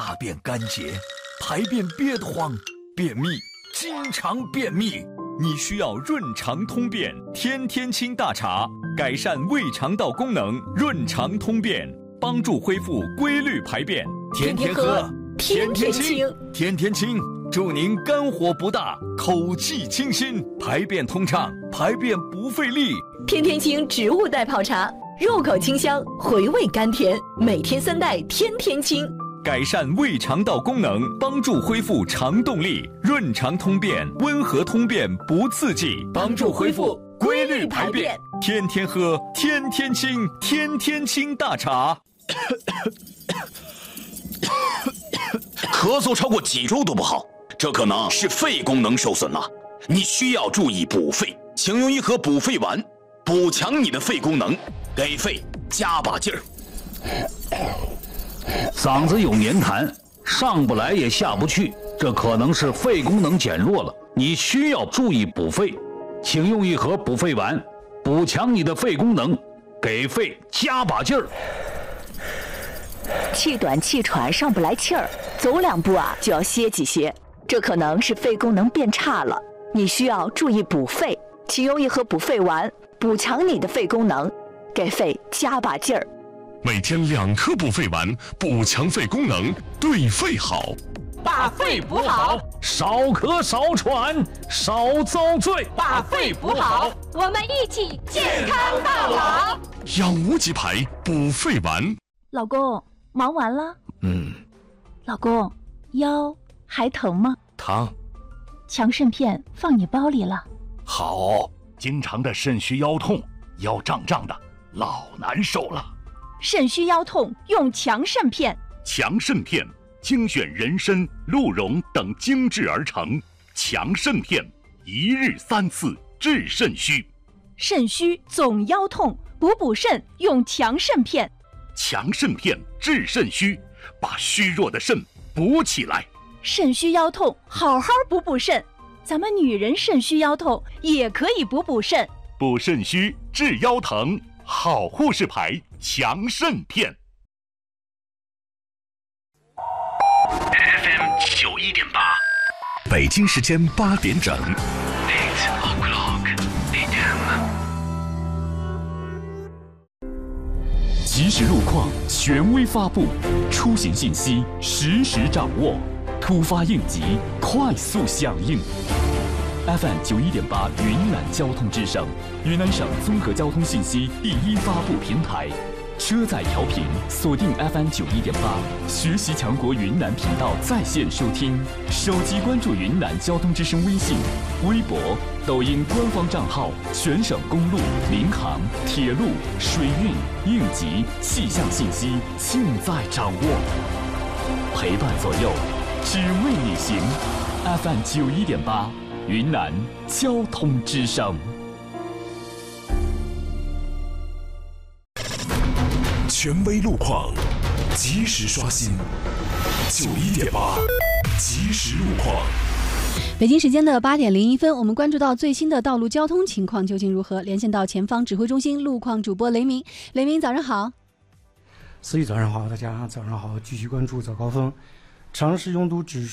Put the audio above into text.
大便干结，排便憋得慌，便秘，经常便秘。 你需要润肠通便天天清大茶，改善胃肠道功能，润肠通便，帮助恢复规律排便。 天天喝，天天清，天天清，祝您肝火不大，口气清新，排便通畅，排便不费力。 天天清植物代泡茶，入口清香，回味甘甜，每天3袋，天天清。 改善胃肠道功能，帮助恢复肠动力，润肠通便，温和通便不刺激， 帮助恢复规律排便。 天天喝，天天清，天天清大茶。 咳嗽超过几周都不好，这可能是肺功能受损了。你需要注意补肺，请用一盒补肺丸，补强你的肺功能，给肺加把劲儿。 嗓子有黏痰，上不来也下不去，这可能是肺功能减弱了。你需要注意补肺，请用一盒补肺丸，补强你的肺功能，给肺加把劲儿。 气短气喘，上不来气儿，走2步就要歇几歇，这可能是肺功能变差了。你需要注意补肺，请用一盒补肺丸，补强你的肺功能，给肺加把劲儿。 每天2颗补肺丸，补强肺功能，对肺好。 把肺补好， 少咳少喘，少遭罪。 把肺补好， 我们一起健康到老。 养无极牌补肺丸。 老公，忙完了？老公，腰还疼吗？ 疼。 强肾片放你包里了。 好。 经常的肾虚腰痛，腰胀胀的，老难受了。 肾虚腰痛用强肾片。 强肾片精选人参、鹿茸等精制而成，强肾片1日3次治肾虚。 肾虚总腰痛，补肾用强肾片。 强肾片治肾虚，把虚弱的肾补起来。 肾虚腰痛好好补肾，咱们女人肾虚腰痛也可以补肾。 补肾虚治腰疼，好护士牌强肾片。 FM 91.8，北京时间8点整。即时路况权威发布，出行信息实时掌握，突发应急快速响应。FM 91.8云南交通之声，云南省综合交通信息第一发布平台。车载调频锁定 FM 91.8，学习强国云南频道在线收听，手机关注云南交通之声微信、微博、抖音官方账号，全省公路、民航、铁路、水运、应急、气象信息尽在掌握，陪伴左右，只为你行。FM 91.8，云南交通之声。权威路况，及时刷新。91.8，即时路况。 北京时间的8点01分，我们关注到最新的道路交通情况究竟如何？连线到前方指挥中心路况主播雷鸣。雷鸣，早上好。 思雨早上好，大家早上好。继续关注早高峰，长市拥堵指